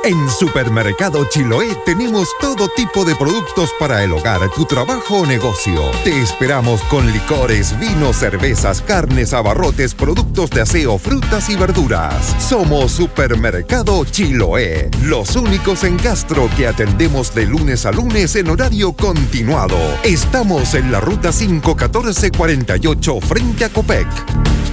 En Supermercado Chiloé tenemos todo tipo de productos para el hogar, tu trabajo o negocio. Te esperamos con licores, vinos, cervezas, carnes, abarrotes, productos de aseo, frutas y verduras. Somos Supermercado Chiloé, los únicos en Castro que atendemos de lunes a lunes en horario continuado. Estamos en la ruta 51448 frente a Copec.